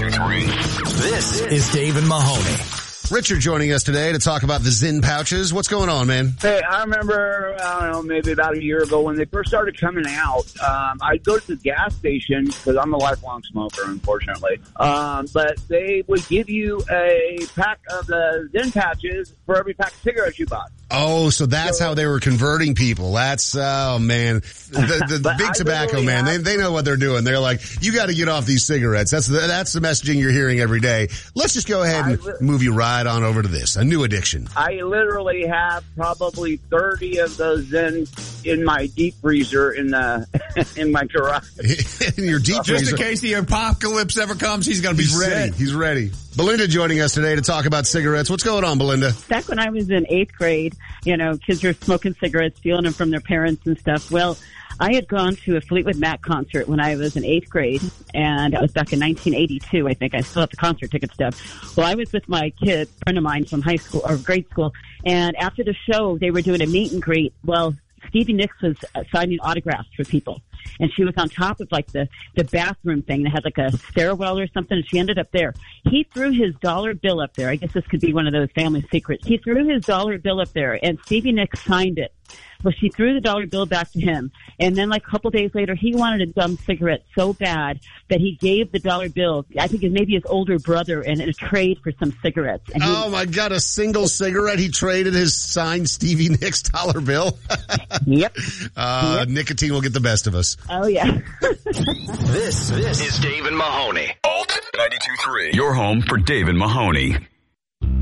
92.3. This is Dave and Mahoney. Richard joining us today to talk about the Zyn pouches. What's going on, man? Hey, I remember, I don't know, maybe about a year ago when they first started coming out, I'd go to the gas station because I'm a lifelong smoker, unfortunately. But they would give you a pack of the Zyn pouches for every pack of cigarettes you bought. Oh, so that's how they were converting people. That's, oh man. The big tobacco, man, they know what they're doing. They're like, you got to get off these cigarettes. That's the messaging you're hearing every day. Let's just go ahead and move you right on over to this. A new addiction. I literally have probably 30 of those Zyn in my deep freezer in my garage. In your deep freezer. Just in case the apocalypse ever comes, he's going to be ready. set. He's ready. Belinda joining us today to talk about cigarettes. What's going on, Belinda? Back when I was in 8th grade, kids were smoking cigarettes, stealing them from their parents and stuff. Well, I had gone to a Fleetwood Mac concert when I was in 8th grade, and that was back in 1982, I think. I still have the concert ticket stub. Well, I was with my friend of mine from high school or grade school, and after the show, they were doing a meet and greet. Well, Stevie Nicks was signing autographs for people. And she was on top of like the bathroom thing that had like a stairwell or something, and she ended up there. He threw his dollar bill up there. I guess this could be one of those family secrets. He threw his dollar bill up there, and Stevie Nicks signed it. Well, she threw the dollar bill back to him. And then like a couple days later, he wanted a dumb cigarette so bad that he gave the dollar bill, I think it maybe his older brother, in a trade for some cigarettes. And oh my God, a single cigarette. He traded his signed Stevie Nicks dollar bill. Yep. Nicotine will get the best of us. Oh yeah. This is Dave and Mahoney. Alt 92.3. Your home for Dave and Mahoney.